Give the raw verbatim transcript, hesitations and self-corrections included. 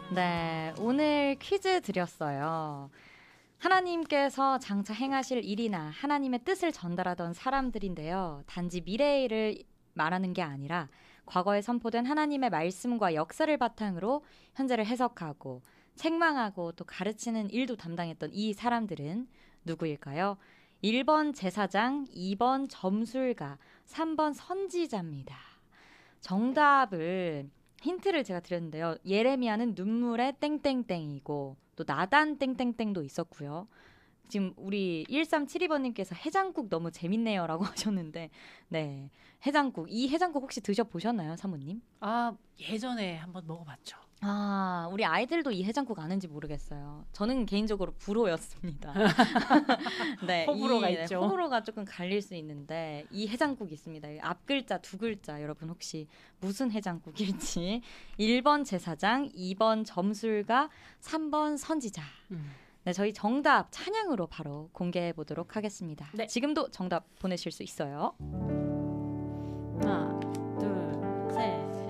네, 오늘 퀴즈 드렸어요. 하나님께서 장차 행하실 일이나 하나님의 뜻을 전달하던 사람들인데요. 단지 미래를 말하는 게 아니라 과거에 선포된 하나님의 말씀과 역사를 바탕으로 현재를 해석하고 책망하고 또 가르치는 일도 담당했던 이 사람들은 누구일까요? 일 번 제사장, 이 번 점술가, 삼 번 선지자입니다. 정답을 힌트를 제가 드렸는데요. 예레미야는 눈물의 땡땡땡이고 또 나단 땡땡땡도 있었고요. 지금 우리 일삼칠이 번님께서 해장국 너무 재밌네요 라고 하셨는데 네, 해장국. 이 해장국 혹시 드셔보셨나요, 사모님? 아, 예전에 한번 먹어봤죠. 아, 우리 아이들도 이 해장국 아는지 모르겠어요. 저는 개인적으로 불호였습니다. 네, 호불호가 이, 있죠. 네, 호불호가 조금 갈릴 수 있는데 이 해장국 있습니다. 앞 글자, 두 글자 여러분 혹시 무슨 해장국일지 일 번 제사장, 이 번 점술가, 삼 번 선지자. 음. 네, 저희 정답 찬양으로 바로 공개해 보도록 하겠습니다. 네. 지금도 정답 보내실 수 있어요. 하나,